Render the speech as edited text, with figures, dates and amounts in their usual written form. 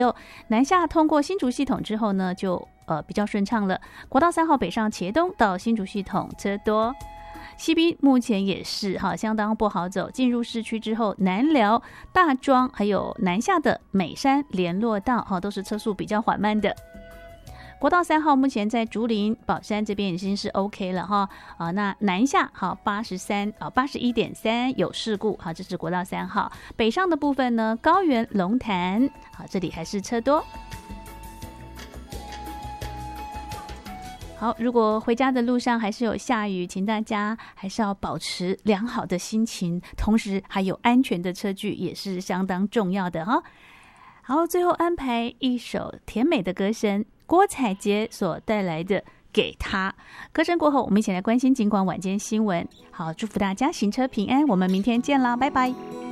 南下通过新竹系统之后呢，就比较顺畅了。国道3号北上茄东到新竹系统车多。西滨目前也是相当不好走，进入市区之后，南寮、大庄还有南下的美山联络道都是车速比较缓慢的。国道3号目前在竹林、宝山这边已经是 OK 了那南下81.3有事故这是国道3号。北上的部分呢，高原、龙潭这里还是车多。好，如果回家的路上还是有下雨，请大家还是要保持良好的心情，同时还有安全的车距也是相当重要的好，最后安排一首甜美的歌声，郭采洁所带来的《给他》。歌声过后，我们一起来关心警广晚间新闻。好，祝福大家行车平安，我们明天见啦，拜拜。